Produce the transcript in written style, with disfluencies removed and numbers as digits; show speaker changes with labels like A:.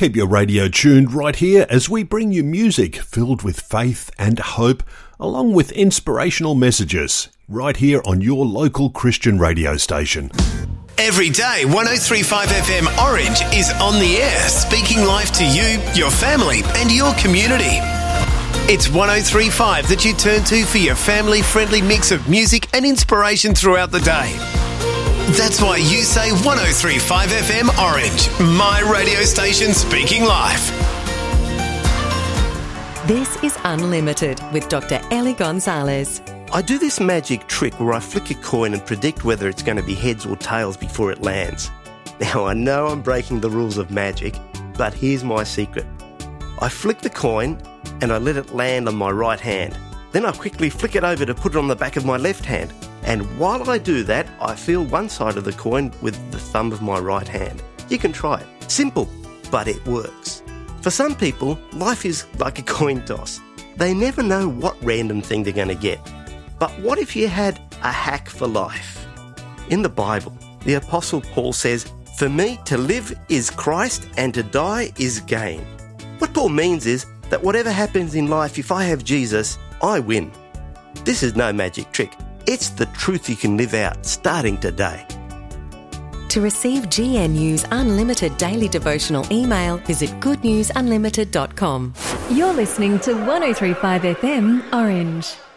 A: Keep your radio tuned right here as we bring you music filled with faith and hope, along with inspirational messages, right here on your local Christian radio station.
B: Every day, 103.5 FM Orange is on the air, speaking life to you, your family and your community. It's 103.5 that you turn to for your family-friendly mix of music and inspiration throughout the day. That's why you say 103.5 FM Orange, my radio station speaking life.
C: This is Unlimited with Dr. Ellie Gonzalez.
D: I do this magic trick where I flick a coin and predict whether it's going to be heads or tails before it lands. Now, I know I'm breaking the rules of magic, but here's my secret. I flick the coin and I let it land on my right hand. Then I quickly flick it over to put it on the back of my left hand. And while I do that, I feel one side of the coin with the thumb of my right hand. You can try it. Simple, but it works. For some people, life is like a coin toss. They never know what random thing they're going to get. But what if you had a hack for life? In the Bible, the Apostle Paul says, "For me to live is Christ and to die is gain." What Paul means is that whatever happens in life, if I have Jesus, I win. This is no magic trick. It's the truth you can live out starting today.
C: To receive GNU's Unlimited Daily Devotional email, visit goodnewsunlimited.com.
E: You're listening to 103.5 FM Orange.